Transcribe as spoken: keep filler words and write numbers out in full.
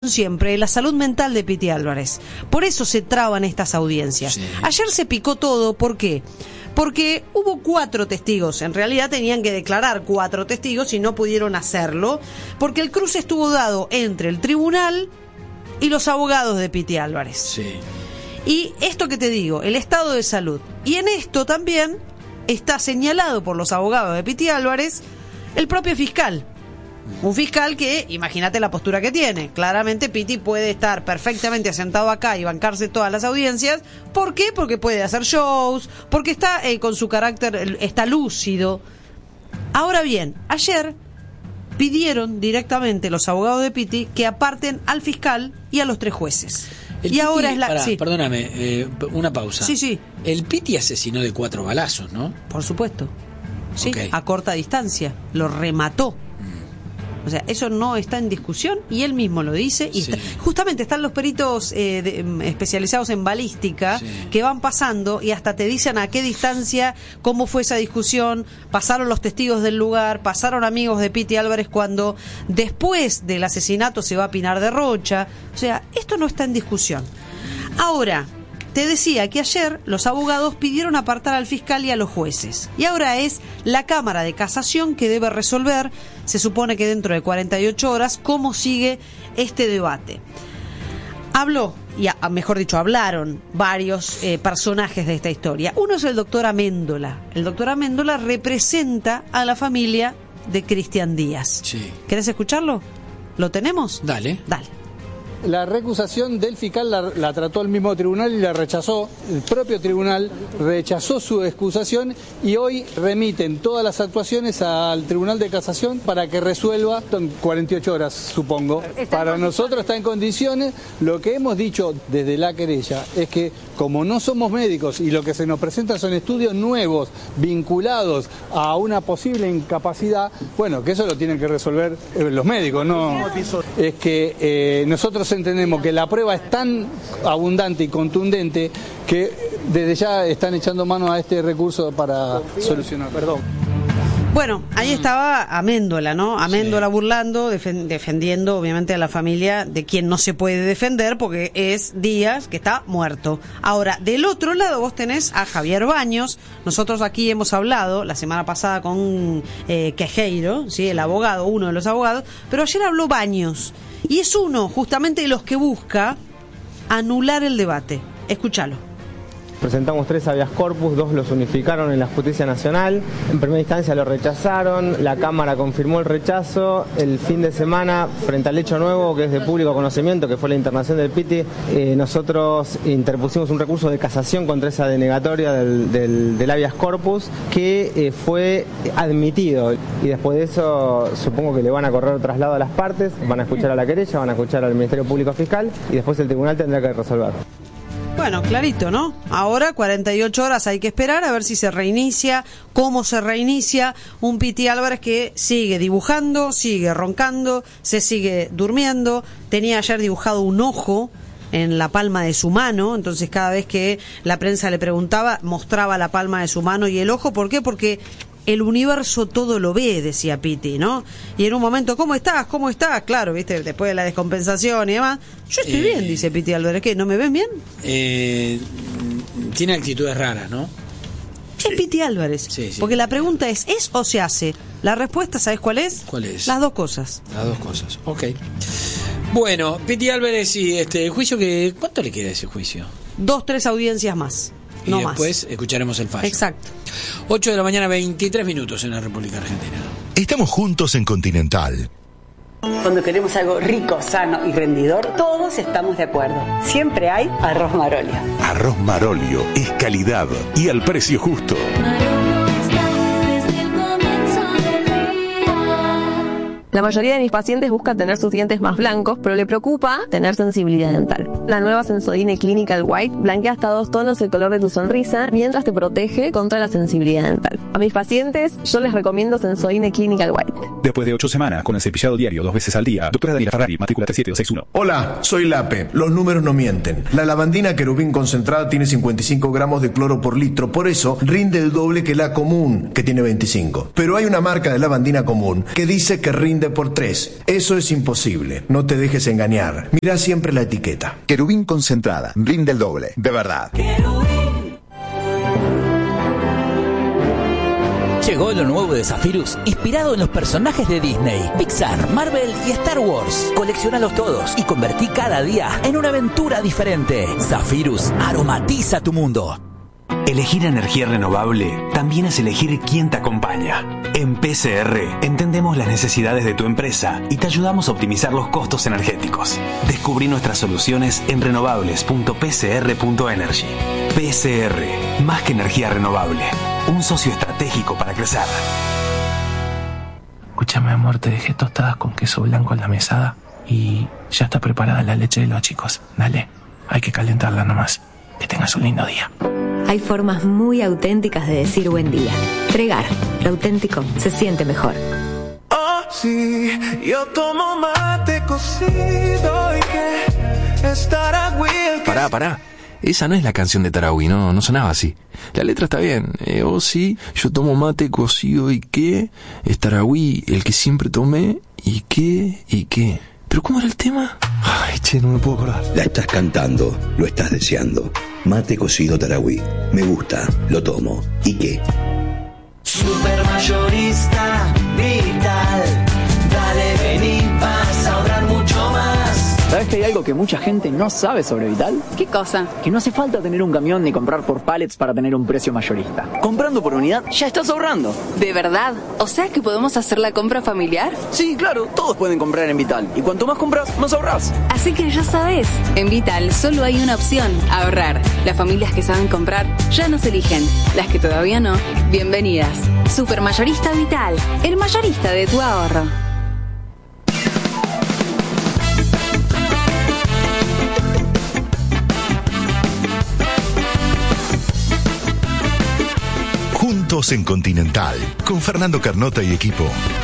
siempre la salud mental de Piti Álvarez. Por eso se traban estas audiencias. Sí. Ayer se picó todo, ¿por qué? Porque hubo cuatro testigos, en realidad tenían que declarar cuatro testigos y no pudieron hacerlo, porque el cruce estuvo dado entre el tribunal y los abogados de Piti Álvarez. Sí. Y esto que te digo, el estado de salud. Y en esto también está señalado por los abogados de Piti Álvarez el propio fiscal. Un fiscal que, imagínate la postura que tiene. Claramente Piti puede estar perfectamente sentado acá y bancarse todas las audiencias. ¿Por qué? Porque puede hacer shows, porque está eh, con su carácter, está lúcido. Ahora bien, ayer pidieron directamente los abogados de Piti que aparten al fiscal y a los tres jueces. El y Piti, ahora es la... pará, sí. Perdóname, eh, una pausa. Sí, sí. El Piti asesinó de cuatro balazos, ¿no? Por supuesto. Sí, Okay. a corta distancia. Lo remató. O sea, eso no está en discusión y él mismo lo dice. Y Sí. está, justamente están los peritos eh, de, especializados en balística Sí. que van pasando y hasta te dicen a qué distancia, cómo fue esa discusión, pasaron los testigos del lugar, pasaron amigos de Piti Álvarez cuando después del asesinato se va a Pinar de Rocha. O sea, esto no está en discusión. Ahora, te decía que ayer los abogados pidieron apartar al fiscal y a los jueces. Y ahora es la Cámara de Casación que debe resolver, se supone que dentro de cuarenta y ocho horas, cómo sigue este debate. Habló, y a, mejor dicho, hablaron varios eh, personajes de esta historia. Uno es el doctor Améndola. El doctor Améndola representa a la familia de Cristian Díaz. Sí. ¿Querés escucharlo? ¿Lo tenemos? Dale. Dale. La recusación del fiscal la, la trató el mismo tribunal y la rechazó. El propio tribunal rechazó su excusación y hoy remiten todas las actuaciones al Tribunal de Casación para que resuelva en cuarenta y ocho horas, supongo. Para nosotros está en condiciones. Lo que hemos dicho desde la querella es que como no somos médicos y lo que se nos presenta son estudios nuevos vinculados a una posible incapacidad, bueno, que eso lo tienen que resolver eh, los médicos, no. Es que eh, nosotros entendemos que la prueba es tan abundante y contundente que desde ya están echando mano a este recurso para solucionar. Perdón. Bueno, ahí estaba Améndola, ¿no? Améndola sí. burlando, defen- defendiendo obviamente a la familia de quien no se puede defender porque es Díaz, que está muerto. Ahora, del otro lado vos tenés a Javier Baños. Nosotros aquí hemos hablado la semana pasada con eh, Quejeiro, ¿sí? El abogado, uno de los abogados, pero ayer habló Baños. Y es uno justamente de los que busca anular el debate. Escúchalo. Presentamos tres habeas corpus, dos los unificaron en la Justicia Nacional. En primera instancia lo rechazaron, la Cámara confirmó el rechazo. El fin de semana, frente al hecho nuevo que es de público conocimiento, que fue la internación del Piti, eh, nosotros interpusimos un recurso de casación contra esa denegatoria del, del, del habeas corpus que eh, fue admitido. Y después de eso supongo que le van a correr traslado a las partes, van a escuchar a la querella, van a escuchar al Ministerio Público Fiscal y después el tribunal tendrá que resolver. Bueno, clarito, ¿no? Ahora cuarenta y ocho horas hay que esperar a ver si se reinicia, cómo se reinicia un Piti Álvarez que sigue dibujando, sigue roncando, se sigue durmiendo. Tenía ayer dibujado un ojo en la palma de su mano, entonces cada vez que la prensa le preguntaba, mostraba la palma de su mano y el ojo. ¿Por qué? Porque el universo todo lo ve, decía Piti, ¿no? Y en un momento, ¿cómo estás? ¿Cómo estás? Claro, viste, después de la descompensación y demás. Yo estoy eh, bien, dice Piti Álvarez. ¿Qué? ¿No me ven bien? Eh, tiene actitudes raras, ¿no? Es sí. Piti Álvarez. Sí, sí. Porque la pregunta es, ¿es o se hace? La respuesta, ¿sabes cuál es? ¿Cuál es? Las dos cosas. Las dos cosas, ok. Bueno, Piti Álvarez y este el juicio, que ¿cuánto le queda ese juicio? Dos, tres audiencias más. Y no después más. escucharemos el fallo. Exacto. ocho de la mañana, veintitrés minutos en la República Argentina. Estamos juntos en Continental. Cuando queremos algo rico, sano y rendidor, todos estamos de acuerdo. Siempre hay arroz Marolio. Arroz Marolio es calidad y al precio justo. La mayoría de mis pacientes buscan tener sus dientes más blancos, pero le preocupa tener sensibilidad dental. La nueva Sensodyne Clinical White blanquea hasta dos tonos el color de tu sonrisa, mientras te protege contra la sensibilidad dental. A mis pacientes, yo les recomiendo Sensodyne Clinical White. Después de ocho semanas, con el cepillado diario dos veces al día, doctora Daniela Ferrari, matrícula tres siete dos seis uno. Hola, soy Lape. Los números no mienten. La lavandina querubín concentrada tiene cincuenta y cinco gramos de cloro por litro, por eso rinde el doble que la común, que tiene veinticinco. Pero hay una marca de lavandina común que dice que rinde rinde por tres. Eso es imposible. No te dejes engañar. Mirá siempre la etiqueta. Querubín concentrada. Rinde el doble. De verdad. Llegó lo nuevo de Zephyrus, inspirado en los personajes de Disney, Pixar, Marvel y Star Wars. Colecciónalos todos y convertí cada día en una aventura diferente. Zephyrus aromatiza tu mundo. Elegir energía renovable también es elegir quién te acompaña. En P C R entendemos las necesidades de tu empresa y te ayudamos a optimizar los costos energéticos. Descubrí nuestras soluciones en renovables punto p c r punto energy. P C R, más que energía renovable, un socio estratégico para crecer. Escúchame, amor, te dejé tostadas con queso blanco en la mesada y ya está preparada la leche de los chicos. Dale, hay que calentarla nomás. Que tengas un lindo día. Hay formas muy auténticas de decir buen día. Tregar, lo auténtico se siente mejor. Oh, sí, yo tomo mate cocido y que estará bien. Pará, pará. Esa no es la canción de Tarahui, no, no sonaba así. La letra está bien. Eh, oh, sí, yo tomo mate cocido y qué. Es Tarahui, el que siempre tomé y qué, y qué. ¿Pero cómo era el tema? Ay, che, no me puedo acordar. La estás cantando, lo estás deseando. Mate cocido Tarahui. Me gusta, lo tomo. ¿Y qué? Supermayorista Vital. Dale, vení, vas a ahorrar mucho más. ¿Sabes que hay algo que mucha gente no sabe sobre Vital? ¿Qué cosa? Que no hace falta tener un camión ni comprar por pallets para tener un precio mayorista. Comprando por unidad ya estás ahorrando. ¿De verdad? ¿O sea que podemos hacer la compra familiar? Sí, claro, todos pueden comprar en Vital. Y cuanto más compras, más ahorras. Así que ya sabes, en Vital solo hay una opción, ahorrar. Las familias que saben comprar ya nos eligen. Las que todavía no, bienvenidas. Supermayorista Vital, el mayorista de tu ahorro. Juntos en Continental, con Fernando Carnota y equipo.